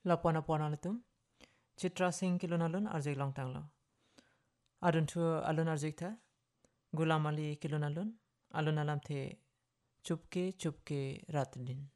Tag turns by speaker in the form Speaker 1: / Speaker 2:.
Speaker 1: lapona letum Chitra Singh kilun alun arjik long tanglo adun thu alun arjik tha Gulam Ali kilun alun alam the chupke chupke rat din